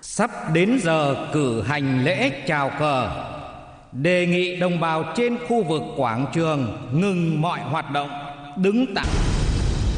Sắp đến giờ cử hành lễ chào cờ. Đề nghị đồng bào trên khu vực quảng trường ngừng mọi hoạt động, đứng tặng